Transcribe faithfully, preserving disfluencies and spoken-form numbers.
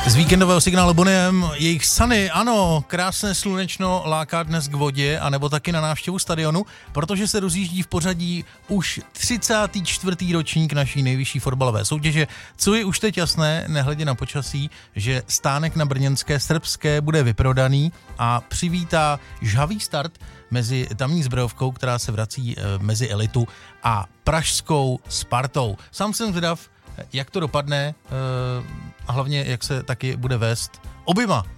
Z víkendového signálu Boniem jejich Sunny, ano, krásné slunečno láká dnes k vodě, anebo taky na návštěvu stadionu, protože se rozjíždí v pořadí už třicátý čtvrtý ročník naší nejvyšší fotbalové soutěže, co je už teď jasné, nehledě na počasí, že stánek na brněnské Srbské bude vyprodaný a přivítá žhavý start mezi tamní Zbrojovkou, která se vrací mezi elitu, a pražskou Spartou. Sám jsem zvědav, jak to dopadne a hlavně, jak se taky bude vést oběma